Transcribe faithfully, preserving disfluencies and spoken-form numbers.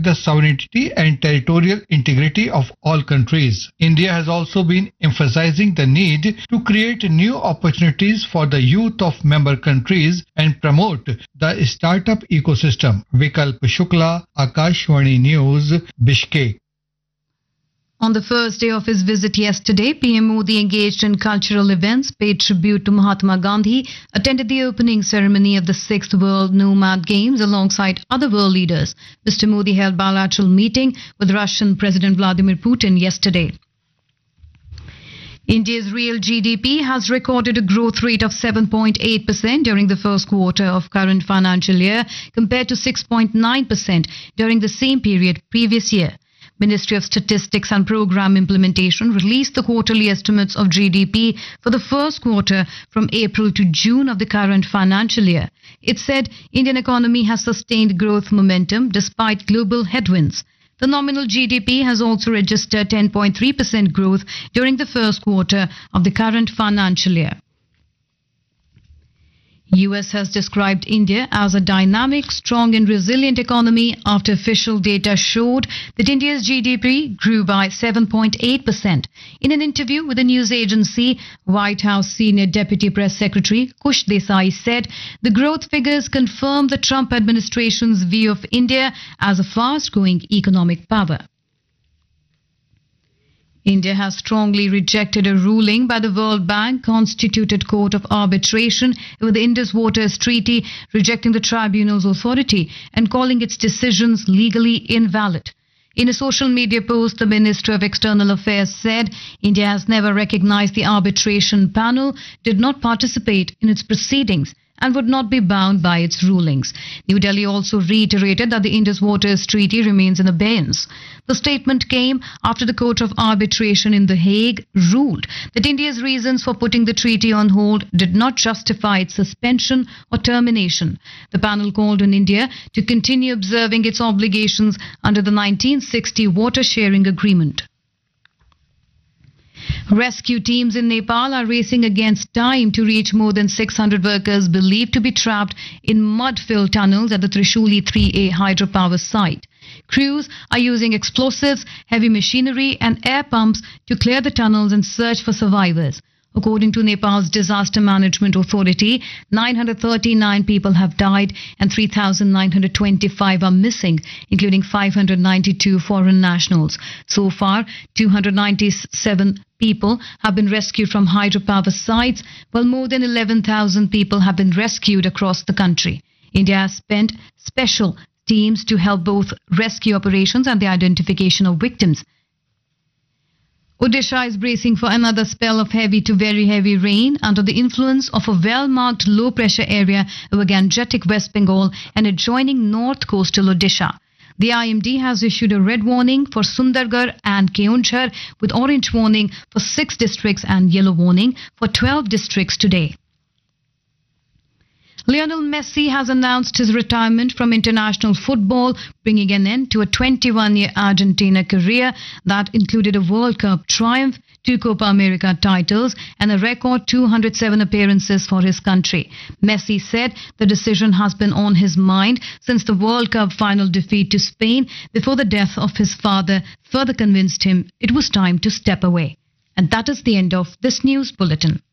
the sovereignty and territorial integrity of all countries. India has also been emphasizing the need to create new opportunities for the youth of member countries and promote the startup ecosystem. Vikalp Shukla, Akashvani News, Bishkek. On the first day of his visit yesterday, P M Modi engaged in cultural events, paid tribute to Mahatma Gandhi, attended the opening ceremony of the sixth World Nomad Games alongside other world leaders. Mister Modi held bilateral meeting with Russian President Vladimir Putin yesterday. India's real G D P has recorded a growth rate of seven point eight percent during the first quarter of current financial year compared to six point nine percent during the same period previous year. Ministry of Statistics and Program Implementation released the quarterly estimates of G D P for the first quarter from April to June of the current financial year. It said Indian economy has sustained growth momentum despite global headwinds. The nominal G D P has also registered ten point three percent growth during the first quarter of the current financial year. U S has described India as a dynamic, strong and resilient economy after official data showed that India's G D P grew by seven point eight percent. In an interview with a news agency, White House Senior Deputy Press Secretary Kush Desai said the growth figures confirm the Trump administration's view of India as a fast-growing economic power. India has strongly rejected a ruling by the World Bank Constituted Court of Arbitration with the Indus Waters Treaty, rejecting the tribunal's authority and calling its decisions legally invalid. In a social media post, the Minister of External Affairs said India has never recognized the arbitration panel, did not participate in its proceedings, and would not be bound by its rulings. New Delhi also reiterated that the Indus Waters Treaty remains in abeyance. The statement came after the Court of Arbitration in The Hague ruled that India's reasons for putting the treaty on hold did not justify its suspension or termination. The panel called on India to continue observing its obligations under the nineteen sixty Water Sharing Agreement. Rescue teams in Nepal are racing against time to reach more than six hundred workers believed to be trapped in mud-filled tunnels at the Trishuli three A hydropower site. Crews are using explosives, heavy machinery and air pumps to clear the tunnels and search for survivors. According to Nepal's Disaster Management Authority, nine hundred thirty-nine people have died and three thousand nine hundred twenty-five are missing, including five hundred ninety-two foreign nationals. So far, two hundred ninety-seven people have been rescued from hydropower sites, while more than eleven thousand people have been rescued across the country. India has spent special teams to help both rescue operations and the identification of victims. Odisha is bracing for another spell of heavy to very heavy rain under the influence of a well-marked low-pressure area over Gangetic West Bengal and adjoining north coastal Odisha. The I M D has issued a red warning for Sundargarh and Keonjhar with orange warning for six districts and yellow warning for twelve districts today. Lionel Messi has announced his retirement from international football, bringing an end to a twenty-one-year Argentina career that included a World Cup triumph, two Copa America titles, and a record two hundred seven appearances for his country. Messi said the decision has been on his mind since the World Cup final defeat to Spain before the death of his father further convinced him it was time to step away. And that is the end of this news bulletin.